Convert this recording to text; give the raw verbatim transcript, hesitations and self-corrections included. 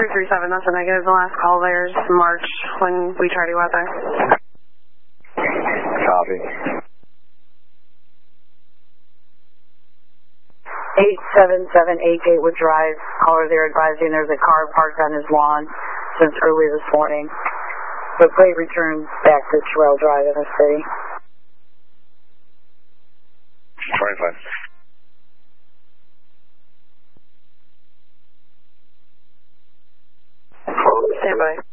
three three seven, that's a negative. The last call there is March when we tried to go out there. Copy. eight seven seven eight Gatewood Drive. Caller there advising there's a car parked on his lawn since early this morning. The plate returns back to Terrell Drive in the city. twenty-five. Stand by.